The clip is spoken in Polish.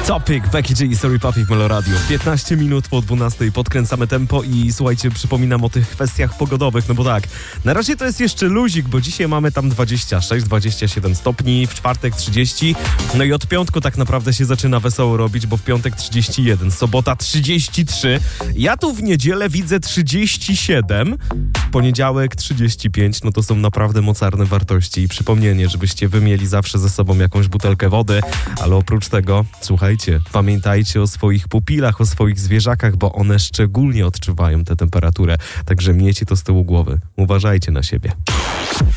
Topic, Becky G, Sorry Papi w Melo Radio. 15 minut po 12 podkręcamy tempo i słuchajcie, przypominam o tych kwestiach pogodowych, no bo tak, na razie to jest jeszcze luzik, bo dzisiaj mamy tam 26-27 stopni, w czwartek 30, no i od piątku tak naprawdę się zaczyna wesoło robić, bo w piątek 31, sobota 33, ja tu w niedzielę widzę 37, poniedziałek 35, no to są naprawdę mocarne wartości i przypomnienie, żebyście wy mieli zawsze ze sobą jakąś butelkę wody, ale oprócz tego, słuchajcie, pamiętajcie o swoich pupilach, o swoich zwierzakach, bo one szczególnie odczuwają tę temperaturę, także miejcie to z tyłu głowy. Uważajcie na siebie.